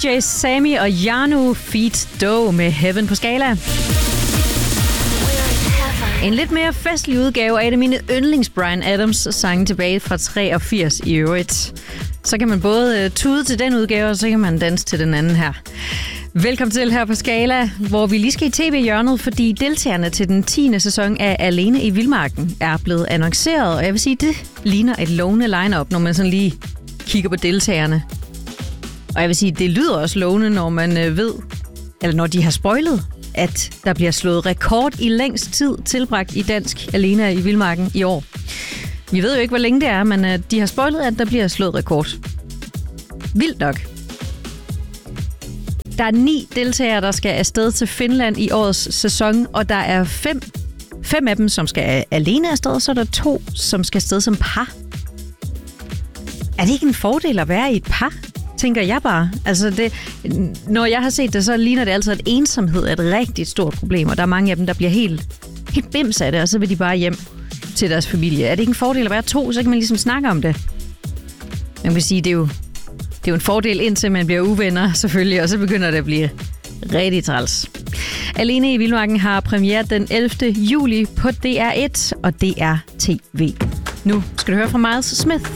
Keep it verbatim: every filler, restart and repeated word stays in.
J Sammy og Janu feat. Doe med Heaven på Skala. En lidt mere festlig udgave af et af mine yndlings Bryan Adams sange tilbage fra treogfirs i øvrigt. Så kan man både tude til den udgave, og så kan man danse til den anden her. Velkommen til her på Skala, hvor vi lige skal i tv-hjørnet, fordi deltagerne til den tiende sæson af Alene i Vildmarken er blevet annonceret. Og jeg vil sige, det ligner et lovende line-up, når man sådan lige kigger på deltagerne. Og jeg vil sige, det lyder også lovende, når man ved, eller når de har spoilet, at der bliver slået rekord i længst tid tilbragt i dansk Alene i Vildmarken i år. Vi ved jo ikke, hvor længe det er, men de har spoilet, at der bliver slået rekord. Vildt nok. Der er ni deltagere, der skal afsted til Finland i årets sæson, og der er fem, fem af dem, som skal alene afsted, og så er der to, som skal afsted som par. Er det ikke en fordel at være i et par, tænker jeg bare? Altså det, når jeg har set det, så ligner det altså, at ensomhed er et rigtig stort problem, og der er mange af dem, der bliver helt, helt bims af det, og så vil de bare hjem til deres familie. Er det ikke en fordel at være to, så kan man ligesom snakke om det? Man kan sige, det er jo Det er jo en fordel, indtil man bliver uvenner, selvfølgelig, og så begynder det at blive rigtig træls. Alene i Vildmarken har premiere den ellevte juli på D R et og D R T V. Nu skal du høre fra Miles Smith.